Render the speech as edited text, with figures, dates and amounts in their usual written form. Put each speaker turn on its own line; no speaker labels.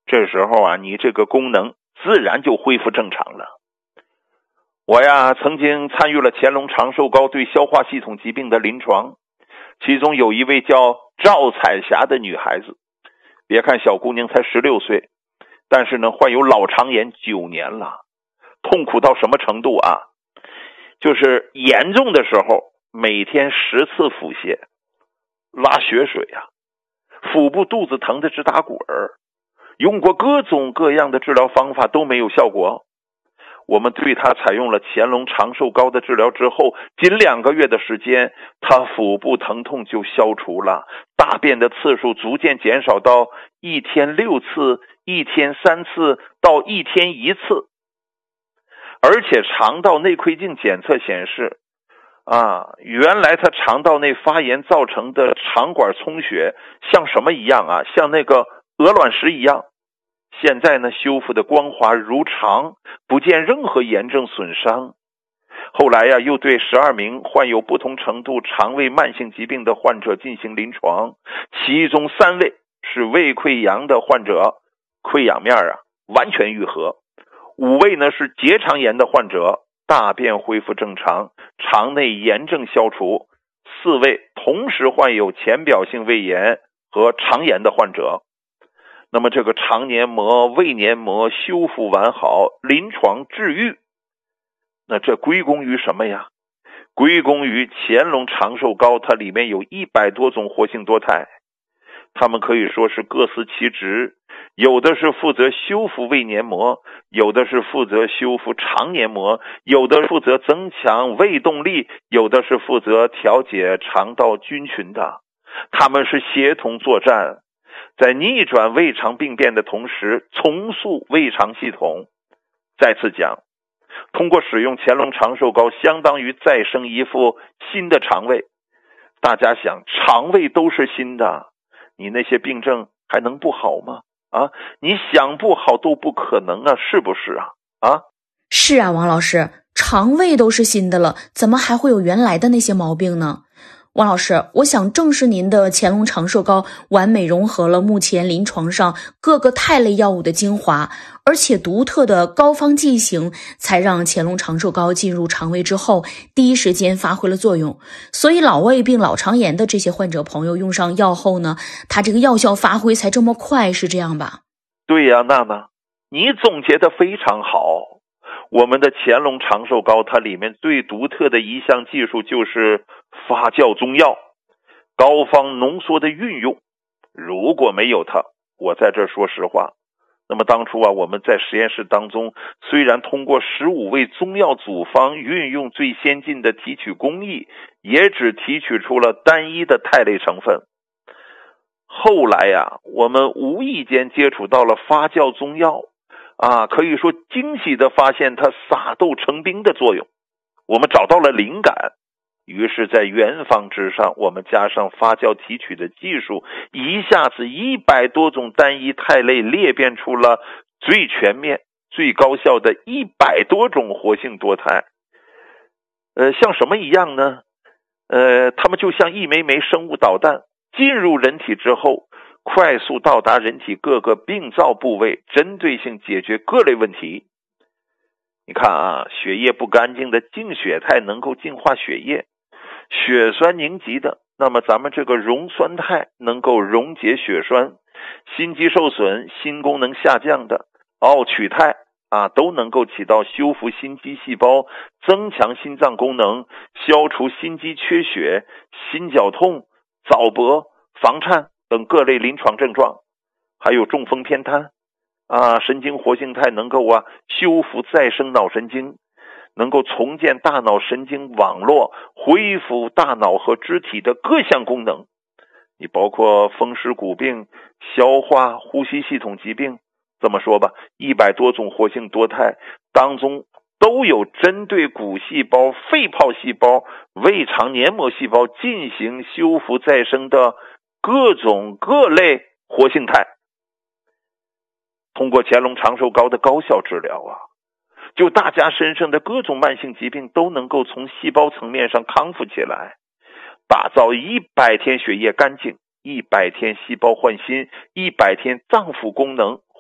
这时候啊，你这个功能自然就恢复正常了。我呀，曾经参与了乾隆长寿膏对消化系统疾病的临床，其中有一位叫赵彩霞的女孩子，别看小姑娘才16岁，但是呢，患有老肠炎9年了，痛苦到什么程度啊？就是严重的时候，每天10次腹泻，拉血水啊，腹部肚子疼得直打滚儿，用过各种各样的治疗方法都没有效果。我们对他采用了乾隆长寿膏的治疗之后，仅2个月的时间，他腹部疼痛就消除了，大便的次数逐渐减少到1天6次、1天3次到1天1次。而且肠道内窥镜检测显示，原来他肠道内发炎造成的肠管充血像什么一样啊？像那个鹅卵石一样。现在呢，修复的光滑如常，不见任何炎症损伤。后来呀，又对12名患有不同程度肠胃慢性疾病的患者进行临床，其中3位是胃溃疡的患者，溃疡面完全愈合；5位呢是结肠炎的患者，大便恢复正常，肠内炎症消除；4位同时患有浅表性胃炎和肠炎的患者。那么这个肠黏膜、胃黏膜修复完好，临床治愈，那这归功于什么呀？归功于乾隆长寿膏，它里面有100多种活性多肽，它们可以说是各司其职，有的是负责修复胃黏膜，有的是负责修复肠黏膜，有的负责增强胃动力，有的是负责调节肠道菌群的，它们是协同作战，在逆转胃肠病变的同时重塑胃肠系统。再次讲，通过使用乾隆长寿膏，相当于再生一副新的肠胃。大家想，肠胃都是新的，你那些病症还能不好吗？你想不好都不可能啊，是不是啊？
是啊，王老师，肠胃都是新的了，怎么还会有原来的那些毛病呢？王老师，我想正是您的乾隆长寿膏完美融合了目前临床上各个肽类药物的精华，而且独特的膏方剂型，才让乾隆长寿膏进入肠胃之后，第一时间发挥了作用。所以老胃病、老肠炎的这些患者朋友用上药后呢，它这个药效发挥才这么快，是这样吧？
对呀，娜娜，你总结得非常好。我们的乾隆长寿膏，它里面最独特的一项技术就是发酵中药，膏方浓缩的运用。如果没有它，我在这说实话，那么当初我们在实验室当中，虽然通过15味中药组方运用最先进的提取工艺，也只提取出了单一的肽类成分。后来我们无意间接触到了发酵中药，可以说惊喜地发现它撒豆成兵的作用。我们找到了灵感，于是在原方之上，我们加上发酵提取的技术，一下子100多种单一肽类裂变出了最全面、最高效的100多种活性多肽。像什么一样呢？它们就像一枚枚生物导弹，进入人体之后，快速到达人体各个病灶部位，针对性解决各类问题。你看血液不干净的净血肽能够净化血液，血栓凝集的，那么咱们这个溶酸肽能够溶解血栓，心肌受损、心功能下降的奥曲肽都能够起到修复心肌细胞、增强心脏功能、消除心肌缺血、心绞痛、早搏、房颤等各类临床症状。还有中风偏瘫神经活性肽能够修复再生脑神经，能够重建大脑神经网络，恢复大脑和肢体的各项功能。你包括风湿骨病、消化、呼吸系统疾病，这么说吧，100多种活性多肽当中都有针对骨细胞、肺泡细胞、胃肠黏膜细胞进行修复再生的各种各类活性肽。通过乾隆长寿膏的高效治疗就大家身上的各种慢性疾病都能够从细胞层面上康复起来，打造100天血液干净、100天细胞焕新、100天脏腑功能